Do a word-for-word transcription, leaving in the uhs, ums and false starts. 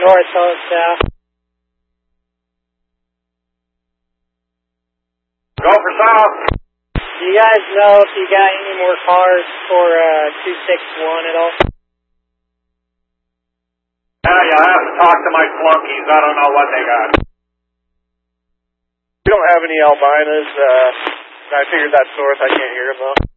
North, going south. Go for south. Do you guys know if you got any more cars for uh, two six one at all? Yeah, you'll have to talk to my flunkies. I don't know what they got. We don't have any albinos. Uh, I figured that's north. I can't hear them though.